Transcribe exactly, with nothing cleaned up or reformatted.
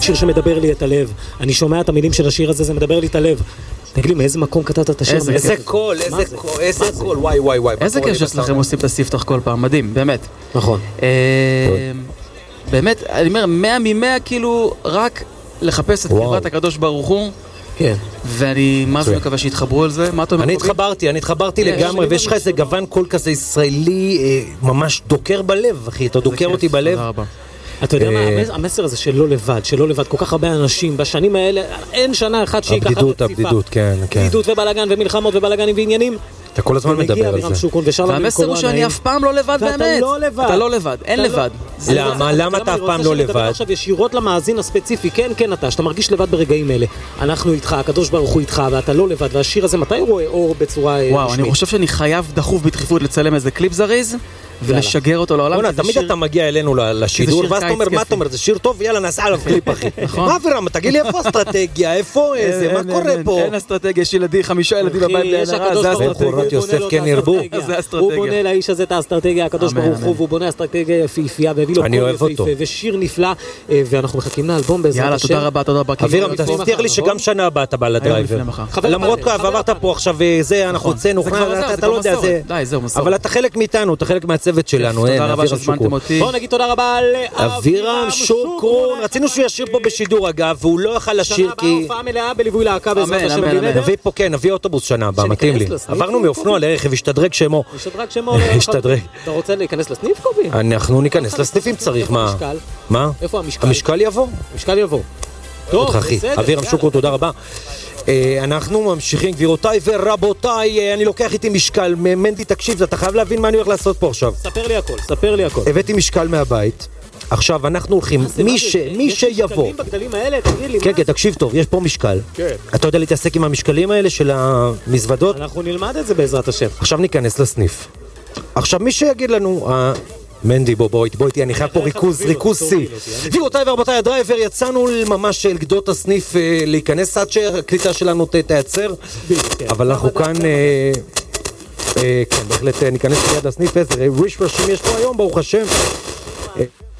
שיר שמדבר לי את הלב. אני שומע את המילים של השיר הזה, זה מדבר לי את הלב. תגיד לי, מאיזה מקום כתבת את השיר? איזה קול, איזה קול, איזה קול, וואי וואי וואי. איזה כיף שאצלכם עושים את הספתח כל פעם, מדהים, באמת. נכון. באמת, אני אומר, מאה ממאה כאילו רק לחפש את קרבת הקדוש ברוך הוא. כן. ואני מה זה מקווה שהתחברו על זה? מה אתה אומר? אני התחברתי, אני התחברתי לגמרי, ויש לך איזה גוון קול כזה ישראלי ממש דוקר בלב, אחי, אתה דוקר אותי בלב. אתה יודע מה, המסר הזה שלא לבד, שלא לבד, כל כך הרבה אנשים, בשנים האלה, אין שנה אחת שהיא ככה הבדידות, הבדידות, כן, כן. בדידות ובלגן ומלחמות ובלגנים ועניינים. אתה כל הזמן מדבר על זה. והמסר הוא שאני אף פעם לא לבד באמת. ואתה לא לבד. אתה לא לבד, אין לבד. למה? למה אתה אף פעם לא לבד? אני רוצה לדבר עכשיו ישירות למאזין הספציפי, כן, כן אתה, שאתה מרגיש לבד ברגעים אלה. אנחנו איתך, הקדוש ברוך הוא איתך, ואתה לא לבד, והשיר הזה מתי רואה אור בצורה רשמית? וואו, אני חושב שאני חייב דחוף בדחיפות לצלם איזה קליפ זריז ולשגר אותו לעולם. תמיד אתה מגיע אלינו לשידור, ואז אתה אומר, מה אתה אומר, זה שיר טוב, יאללה, נעשה עליו קליפ, אחי. מה אברהם, תגיד לי איפה אסטרטגיה, איפה איזה, מה קורה פה? אין אסטרטגיה, יש ילדים, חמישה ילדים בבית לענרה, זה אסטרטגיה. יוסף כן ירבו. הוא בונה לאיש הזה את האסטרטגיה, הקדוש ברוך הוא, והוא בונה אסטרטגיה יפהפייה, והביא לו קול יפהפה, ושיר נפלא, ואנחנו מחכים לאלבום בעזרת השם. יאללה, תודה רבה, תודה רבה. אבירם, תבטיח לי שגם שנה הבאה אתה בא לדרייבר. למרות ועברת פה עכשיו, זה, אנחנו הוצאנו, אתה לא יודע, זה, אבל אתה חלק מאיתנו, אתה חלק מהצוות שלנו. תודה רבה שהזמנתם אותי. בוא נגיד תודה רבה לאבירם שוקרון. רצינו שהוא ישיר פה בשידור אגב, והוא לא יכל לשיר כי... שנה הבאה הופעה מלאה בליווי להקה בעזרת השם בלי נדר. נביא פה, כן, נביא אוטובוס שנה הבאה, מתאים לי. עברנו מאופנוע לרכב, השתדרג שמו. השתדרג שמו. השתדרג. אתה רוצה להיכנס לסניף קובי? אנחנו ניכנס לסניף אם צריך, מה? מה? איפה המשקל? המשקל יבוא. המשקל יבוא. טוב, בסדר. אבירם שוקרון, תודה רבה. אנחנו ממשיכים, גבירותיי ורבותיי, אני לוקח איתי משקל, מנדי תקשיב, אתה חייב להבין מה אני הולך לעשות פה עכשיו. ספר לי הכל, ספר לי הכל. הבאתי משקל מהבית, עכשיו אנחנו הולכים, מי ש... מי שיבוא. יש משקלים בגדלים האלה, תגיד לי. כן, כן, תקשיב טוב, יש פה משקל. כן. אתה יודע להתעסק עם המשקלים האלה של המזוודות? אנחנו נלמד את זה בעזרת השם. עכשיו ניכנס לסניף. עכשיו מי שיגיד לנו... מנדי, בוא, בוא, בוא איתי, אני חייב פה ריכוז, ריכוז סי. גבירותיי ורבותיי, הדרייבר, יצאנו ממש אל גדות הסניף להיכנס עד שהקליטה שלנו תייצר, אבל אנחנו כאן, כן, בהחלט ניכנס ליד הסניף, איזה ריש ראשים יש פה היום, ברוך השם.